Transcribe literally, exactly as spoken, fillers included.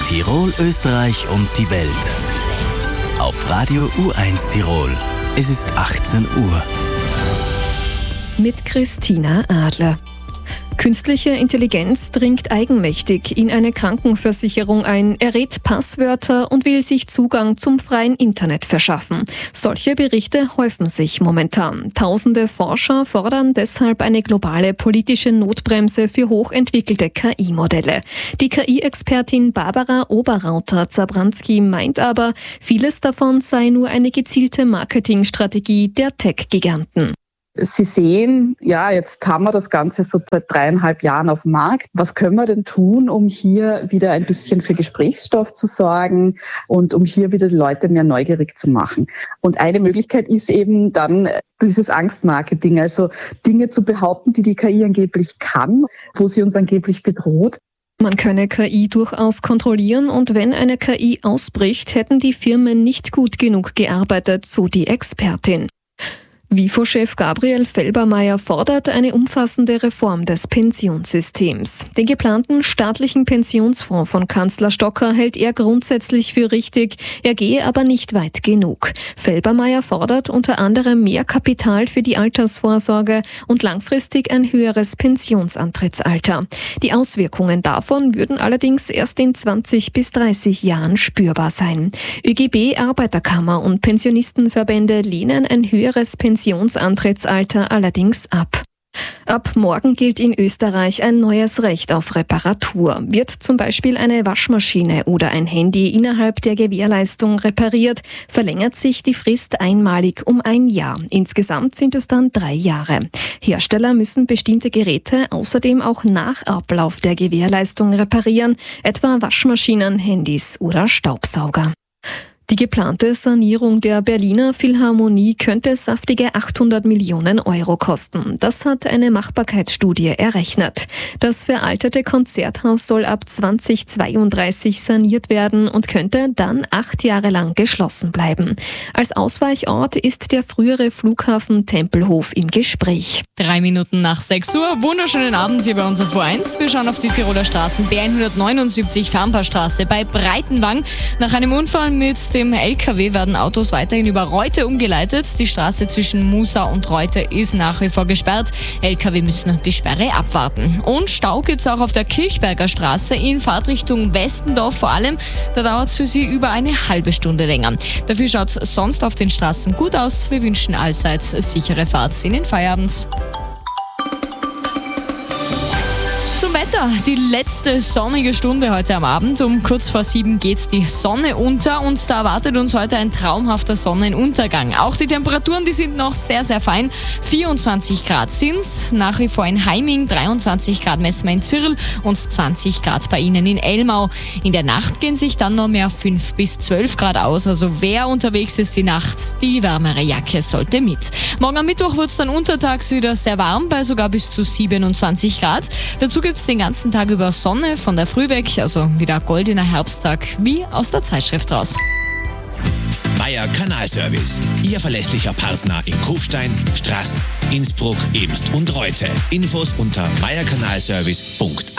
Tirol, Österreich und die Welt. Auf Radio U eins Tirol. Es ist achtzehn Uhr. Mit Christina Adler. Künstliche Intelligenz dringt eigenmächtig in eine Krankenversicherung ein, errät Passwörter und will sich Zugang zum freien Internet verschaffen. Solche Berichte häufen sich momentan. Tausende Forscher fordern deshalb eine globale politische Notbremse für hochentwickelte K I-Modelle. Die K I-Expertin Barbara Oberrauter-Zabranski meint aber, vieles davon sei nur eine gezielte Marketingstrategie der Tech-Giganten. Sie sehen, ja, jetzt haben wir das Ganze so seit dreieinhalb Jahren auf dem Markt. Was können wir denn tun, um hier wieder ein bisschen für Gesprächsstoff zu sorgen und um hier wieder die Leute mehr neugierig zu machen? Und eine Möglichkeit ist eben dann dieses Angstmarketing, also Dinge zu behaupten, die die K I angeblich kann, wo sie uns angeblich bedroht. Man könne K I durchaus kontrollieren und wenn eine K I ausbricht, hätten die Firmen nicht gut genug gearbeitet, so die Expertin. WIFO-Chef Gabriel Felbermayr fordert eine umfassende Reform des Pensionssystems. Den geplanten staatlichen Pensionsfonds von Kanzler Stocker hält er grundsätzlich für richtig, er gehe aber nicht weit genug. Felbermayr fordert unter anderem mehr Kapital für die Altersvorsorge und langfristig ein höheres Pensionsantrittsalter. Die Auswirkungen davon würden allerdings erst in zwanzig bis dreißig Jahren spürbar sein. ÖGB, Arbeiterkammer und Pensionistenverbände lehnen ein höheres Pensionsantrittsalter Pensionsantrittsalter allerdings ab. Ab morgen gilt in Österreich ein neues Recht auf Reparatur. Wird zum Beispiel eine Waschmaschine oder ein Handy innerhalb der Gewährleistung repariert, verlängert sich die Frist einmalig um ein Jahr. Insgesamt sind es dann drei Jahre. Hersteller müssen bestimmte Geräte außerdem auch nach Ablauf der Gewährleistung reparieren, etwa Waschmaschinen, Handys oder Staubsauger. Die geplante Sanierung der Berliner Philharmonie könnte saftige achthundert Millionen Euro kosten. Das hat eine Machbarkeitsstudie errechnet. Das veraltete Konzerthaus soll ab zweitausendzweiunddreißig saniert werden und könnte dann acht Jahre lang geschlossen bleiben. Als Ausweichort ist der frühere Flughafen Tempelhof im Gespräch. Drei Minuten nach sechs Uhr. Wunderschönen Abend hier bei uns auf U eins. Wir schauen auf die Tiroler Straßen. B hundertneunundsiebzig Farnpaarstraße bei Breitenwang. Nach einem Unfall mit dem L K W werden Autos weiterhin über Reute umgeleitet. Die Straße zwischen Musau und Reute ist nach wie vor gesperrt. L K W müssen die Sperre abwarten. Und Stau gibt's auch auf der Kirchberger Straße in Fahrtrichtung Westendorf vor allem. Da dauert es für Sie über eine halbe Stunde länger. Dafür schaut es sonst auf den Straßen gut aus. Wir wünschen allseits sichere Fahrt in den Feierabend. Zum Wetter, die letzte sonnige Stunde heute am Abend. Um kurz vor sieben geht die Sonne unter und da erwartet uns heute ein traumhafter Sonnenuntergang. Auch die Temperaturen, die sind noch sehr, sehr fein. vierundzwanzig Grad sind's, nach wie vor in Heiming, dreiundzwanzig Grad messen wir in Zirl und zwanzig Grad bei Ihnen in Elmau. In der Nacht gehen sich dann noch mehr fünf bis zwölf Grad aus. Also wer unterwegs ist die Nacht, die wärmere Jacke sollte mit. Morgen am Mittwoch wird es dann untertags wieder sehr warm, bei sogar bis zu siebenundzwanzig Grad. Dazu gibt es den ganzen Tag über Sonne von der Früh weg, also wieder goldener Herbsttag wie aus der Zeitschrift raus. Meier Kanalservice, Ihr verlässlicher Partner in Kufstein, Straß, Innsbruck, Ebbst und Reute. Infos unter meier kanalservice punkt